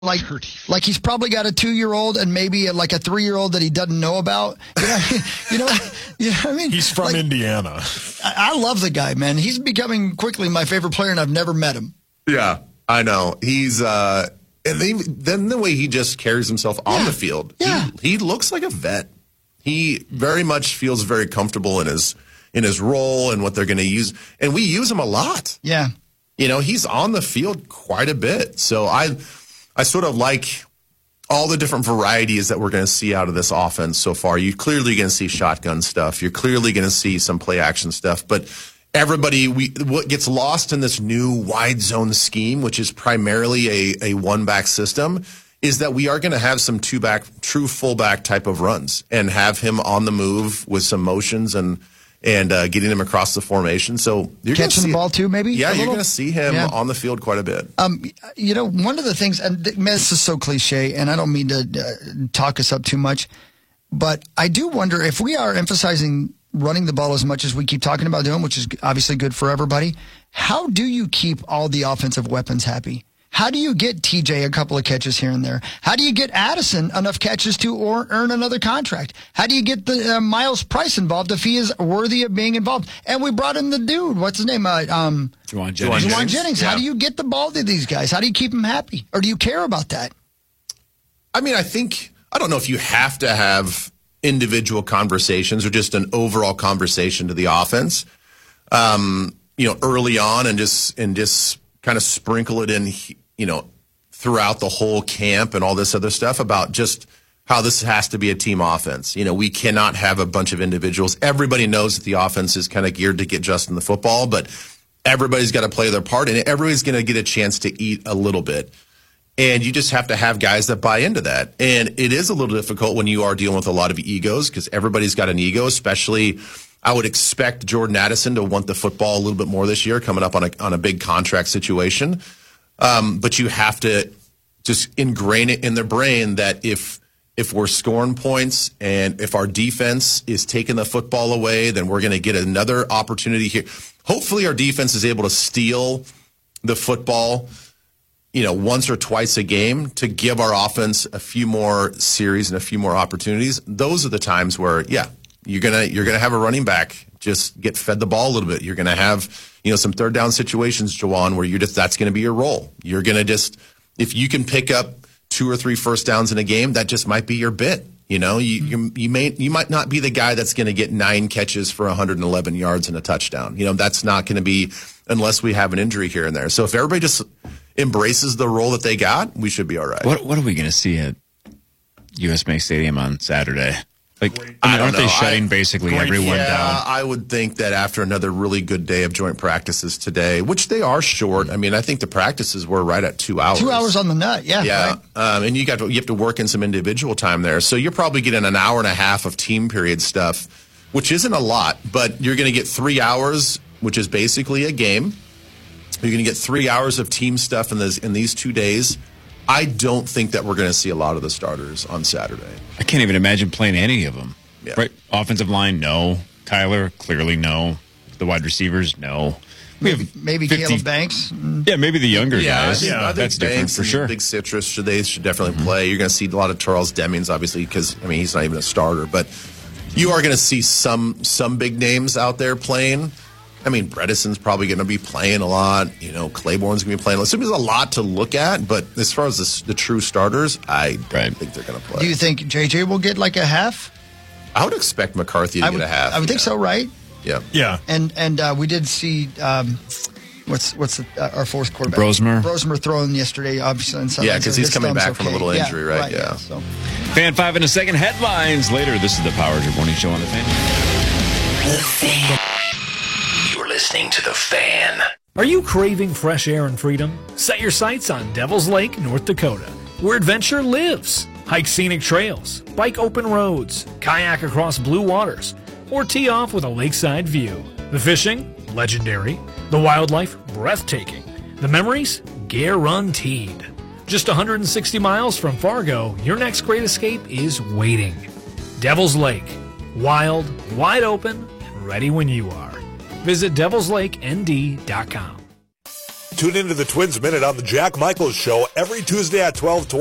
like he's probably got a 2-year-old and maybe like a 3-year-old that he doesn't know about. You know what I mean? He's from Indiana. I love the guy, man. He's becoming quickly my favorite player, and I've never met him. Yeah, I know. He's and then the way he just carries himself on the field, he looks like a vet. He very much feels very comfortable in his role and what they're going to use, and we use him a lot. Yeah, he's on the field quite a bit. So I sort of like all the different varieties that we're going to see out of this offense so far. You're clearly going to see shotgun stuff. You're clearly going to see some play action stuff. But what gets lost in this new wide zone scheme, which is primarily a one-back system, is that we are going to have some true fullback type of runs and have him on the move with some motions and getting him across the formation. So you're catching the ball too, maybe? Yeah, you're going to see him on the field quite a bit. One of the things, and this is so cliche, and I don't mean to talk us up too much, but I do wonder if we are emphasizing running the ball as much as we keep talking about doing, which is obviously good for everybody, how do you keep all the offensive weapons happy? How do you get TJ a couple of catches here and there? How do you get Addison enough catches to earn another contract? How do you get the Miles Price involved if he is worthy of being involved? And we brought in the dude. What's his name? Juwan Jennings. Juwan Jennings. Yeah. How do you get the ball to these guys? How do you keep them happy? Or do you care about that? I mean, I don't know if you have to have individual conversations or just an overall conversation to the offense, early on and just kind of sprinkle it in, throughout the whole camp and all this other stuff about just how this has to be a team offense. We cannot have a bunch of individuals. Everybody knows that the offense is kind of geared to get Justin the football, but everybody's got to play their part and everybody's going to get a chance to eat a little bit. And you just have to have guys that buy into that. And it is a little difficult when you are dealing with a lot of egos because everybody's got an ego, especially I would expect Jordan Addison to want the football a little bit more this year coming up on a big contract situation. But you have to just ingrain it in their brain that if we're scoring points and if our defense is taking the football away, then we're going to get another opportunity here. Hopefully our defense is able to steal the football, once or twice a game to give our offense a few more series and a few more opportunities. Those are the times where, you're gonna have a running back just get fed the ball a little bit. You're gonna have some third down situations, Juwan, where that's gonna be your role. You're gonna if you can pick up 2 or 3 first downs in a game, that just might be your bit. You might not be the guy that's gonna get 9 catches for 111 yards and a touchdown. That's not gonna be unless we have an injury here and there. So if everybody just embraces the role that they got, we should be all right. What are we gonna see at US Bank Stadium on Saturday? Aren't they shutting basically everyone down? I would think that after another really good day of joint practices today, which they are short. I mean, I think the practices were right at 2 hours. 2 hours on the nut, yeah. Yeah, right. And you have to work in some individual time there. So you're probably getting an hour and a half of team period stuff, which isn't a lot, but you're going to get 3 hours, which is basically a game. You're going to get 3 hours of team stuff in these 2 days. I don't think that we're going to see a lot of the starters on Saturday. I can't even imagine playing any of them. Yeah. Right? Offensive line, no. Kyler, clearly no. The wide receivers, no. Maybe Caleb Banks. Yeah, maybe the younger guys. Yeah, that's different for sure. Big Citrus should definitely play. You're going to see a lot of Charles Demings, obviously, because he's not even a starter. But you are going to see some big names out there playing. Bredesen's probably going to be playing a lot. Claiborne's going to be playing a lot. So there's a lot to look at. But as far as the true starters, I don't think they're going to play. Do you think JJ will get like a half? I would expect McCarthy to get a half. I would think so, right? Yeah. Yeah. And we did see what's our fourth quarterback? Brosmer throwing yesterday, obviously. Yeah, because he's coming back from a little injury, right? Yeah. So. Fan 5 in a second. Headlines later. This is the Power Trip Morning Show on the Fan. The Fan. You're listening to The Fan. Are you craving fresh air and freedom? Set your sights on Devil's Lake, North Dakota, where adventure lives. Hike scenic trails, bike open roads, kayak across blue waters, or tee off with a lakeside view. The fishing, legendary. The wildlife, breathtaking. The memories, guaranteed. Just 160 miles from Fargo, your next great escape is waiting. Devil's Lake. Wild, wide open, and ready when you are. Visit devilslakend.com. Tune into the Twins Minute on the Jack Michaels Show every Tuesday at 12:20.